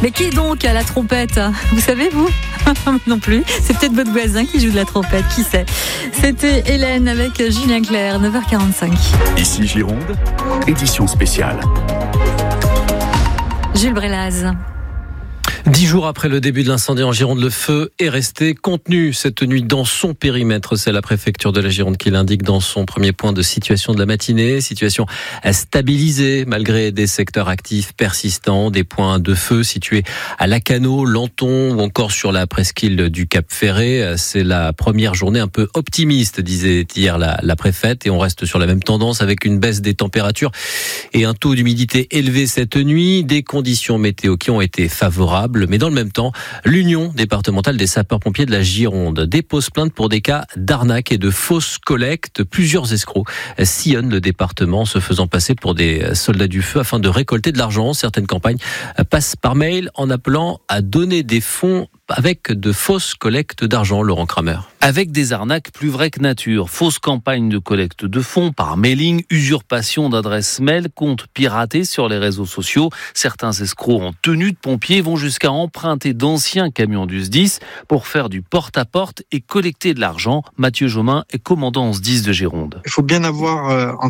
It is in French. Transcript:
Mais qui donc a la trompette? Vous savez, vous? Non plus. C'est peut-être votre voisin qui joue de la trompette, qui sait. C'était Hélène avec Julien Clerc, 9h45. Ici Gironde, édition spéciale. Jules Brélaz. 10 jours après le début de l'incendie en Gironde, le feu est resté contenu cette nuit dans son périmètre. C'est la préfecture de la Gironde qui l'indique dans son premier point de situation de la matinée. Situation stabilisée malgré des secteurs actifs persistants, des points de feu situés à Lacanau, Lanton ou encore sur la presqu'île du Cap Ferré. C'est la première journée un peu optimiste, disait hier la préfète, et on reste sur la même tendance avec une baisse des températures et un taux d'humidité élevé cette nuit, des conditions météo qui ont été favorables. Mais dans le même temps, l'Union départementale des sapeurs-pompiers de la Gironde dépose plainte pour des cas d'arnaque et de fausses collectes. Plusieurs escrocs sillonnent le département, se faisant passer pour des soldats du feu afin de récolter de l'argent. Certaines campagnes passent par mail en appelant à donner des fonds avec de fausses collectes d'argent, Laurent Kramer. Avec des arnaques plus vraies que nature, fausses campagnes de collecte de fonds par mailing, usurpation d'adresses mail, comptes piratés sur les réseaux sociaux. Certains escrocs en tenue de pompiers vont jusqu'à emprunter d'anciens camions du SDIS pour faire du porte-à-porte et collecter de l'argent. Mathieu Jomain est commandant en SDIS de Gironde. Il faut bien avoir en